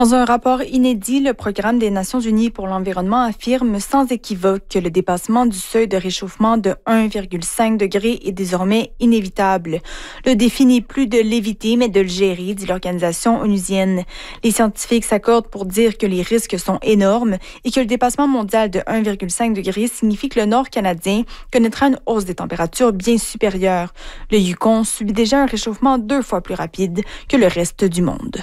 Dans un rapport inédit, le Programme des Nations unies pour l'environnement affirme sans équivoque que le dépassement du seuil de réchauffement de 1,5 degré est désormais inévitable. Le défi n'est plus de l'éviter, mais de le gérer, dit l'organisation onusienne. Les scientifiques s'accordent pour dire que les risques sont énormes et que le dépassement mondial de 1,5 degré signifie que le nord canadien connaîtra une hausse des températures bien supérieure. Le Yukon subit déjà un réchauffement 2 fois plus rapide que le reste du monde.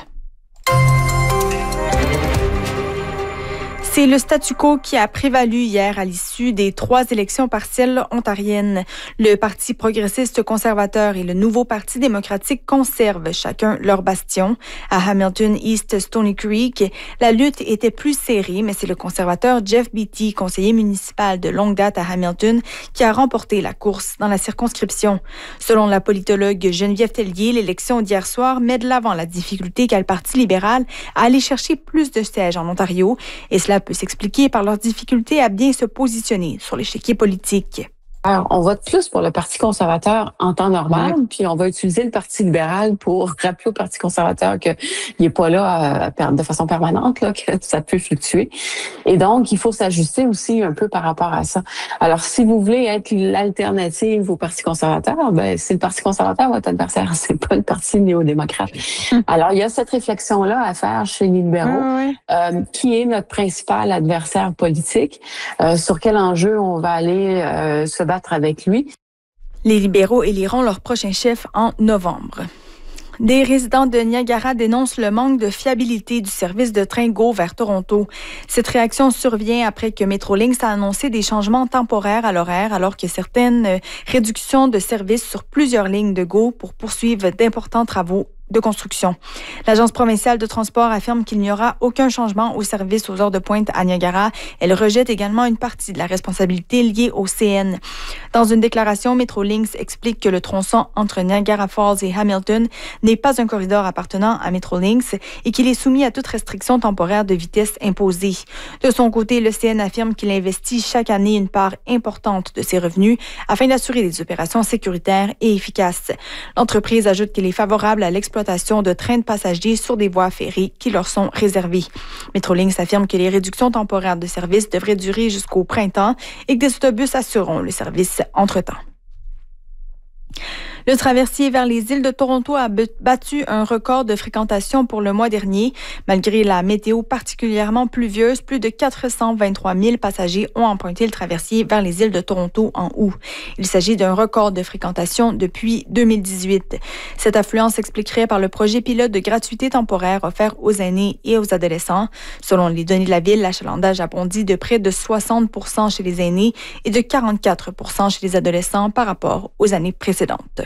C'est le statu quo qui a prévalu hier à l'issue des 3 élections partielles ontariennes. Le Parti progressiste conservateur et le nouveau Parti démocratique conservent chacun leur bastion. À Hamilton East Stony Creek, la lutte était plus serrée, mais c'est le conservateur Jeff Beattie, conseiller municipal de longue date à Hamilton, qui a remporté la course dans la circonscription. Selon la politologue Geneviève Tellier, l'élection d'hier soir met de l'avant la difficulté qu'a le Parti libéral à aller chercher plus de sièges en Ontario, et cela peut s'expliquer par leur difficulté à bien se positionner sur l'échiquier politique. Alors, on vote plus pour le Parti conservateur en temps normal, puis on va utiliser le Parti libéral pour rappeler au Parti conservateur qu'il n'est pas là de façon permanente, là, que ça peut fluctuer. Et donc, il faut s'ajuster aussi un peu par rapport à ça. Alors, si vous voulez être l'alternative au Parti conservateur, ben c'est le Parti conservateur votre adversaire, c'est pas le Parti néo-démocrate. Alors, il y a cette réflexion-là à faire chez les libéraux, qui est notre principal adversaire politique, sur quel enjeu on va aller se battre avec lui. Les libéraux éliront leur prochain chef en novembre. Des résidents de Niagara dénoncent le manque de fiabilité du service de train GO vers Toronto. Cette réaction survient après que Metrolinx a annoncé des changements temporaires à l'horaire, alors que certaines réductions de services sur plusieurs lignes de GO pour poursuivre d'importants travaux de construction. L'Agence provinciale de transport affirme qu'il n'y aura aucun changement au service aux heures de pointe à Niagara. Elle rejette également une partie de la responsabilité liée au CN. Dans une déclaration, Metrolinx explique que le tronçon entre Niagara Falls et Hamilton n'est pas un corridor appartenant à Metrolinx et qu'il est soumis à toute restriction temporaire de vitesse imposée. De son côté, le CN affirme qu'il investit chaque année une part importante de ses revenus afin d'assurer des opérations sécuritaires et efficaces. L'entreprise ajoute qu'elle est favorable à l'exploitation de trains de passagers sur des voies ferrées qui leur sont réservées. Metrolinx affirme que les réductions temporaires de service devraient durer jusqu'au printemps et que des autobus assureront le service entre-temps. Le traversier vers les îles de Toronto a battu un record de fréquentation pour le mois dernier. Malgré la météo particulièrement pluvieuse, plus de 423 000 passagers ont emprunté le traversier vers les îles de Toronto en août. Il s'agit d'un record de fréquentation depuis 2018. Cette affluence s'expliquerait par le projet pilote de gratuité temporaire offert aux aînés et aux adolescents. Selon les données de la ville, l'achalandage a bondi de près de 60 % chez les aînés et de 44 % chez les adolescents par rapport aux années précédentes.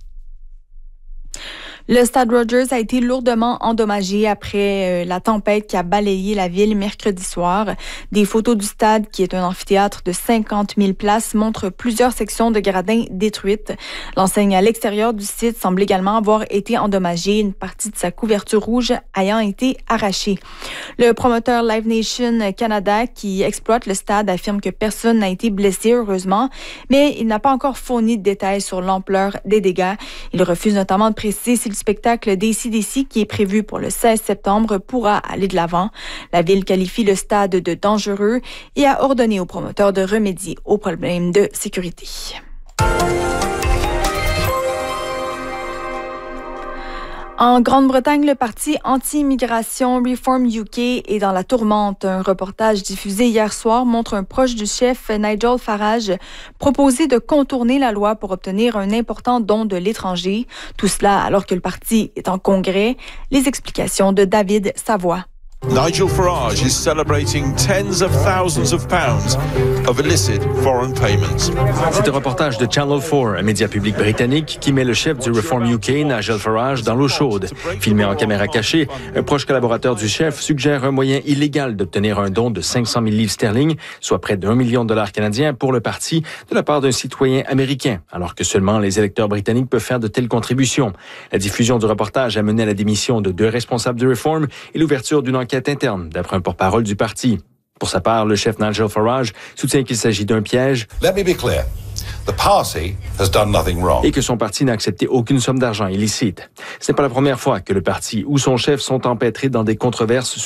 Le stade Rogers a été lourdement endommagé après la tempête qui a balayé la ville mercredi soir. Des photos du stade, qui est un amphithéâtre de 50 000 places, montrent plusieurs sections de gradins détruites. L'enseigne à l'extérieur du site semble également avoir été endommagée, une partie de sa couverture rouge ayant été arrachée. Le promoteur Live Nation Canada, qui exploite le stade, affirme que personne n'a été blessé, heureusement, mais il n'a pas encore fourni de détails sur l'ampleur des dégâts. Il refuse notamment de préciser si le spectacle d'AC/DC, qui est prévu pour le 16 septembre, pourra aller de l'avant. La ville qualifie le stade de dangereux et a ordonné aux promoteurs de remédier aux problèmes de sécurité. En Grande-Bretagne, le parti anti-immigration Reform UK est dans la tourmente. Un reportage diffusé hier soir montre un proche du chef, Nigel Farage, proposer de contourner la loi pour obtenir un important don de l'étranger. Tout cela alors que le parti est en congrès. Les explications de David Savoie. Nigel Farage is celebrating tens of thousands of pounds of illicit foreign payments. C'est un reportage de Channel 4, un média public britannique qui met le chef du Reform UK, Nigel Farage, dans l'eau chaude. Filmé en caméra cachée, un proche collaborateur du chef suggère un moyen illégal d'obtenir un don de 500 000 livres sterling, soit près d'$1 million canadiens pour le parti, de la part d'un citoyen américain, alors que seulement les électeurs britanniques peuvent faire de telles contributions. La diffusion du reportage a mené à la démission de 2 responsables du Reform et l'ouverture d'une enquête interne, d'après un porte-parole du parti. Pour sa part, le chef Nigel Farage soutient qu'il s'agit d'un piège. Let me be clear. The party has done nothing wrong. Et que son parti n'a accepté aucune somme d'argent illicite. Ce n'est pas la première fois que le parti ou son chef sont empêtrés dans des controverses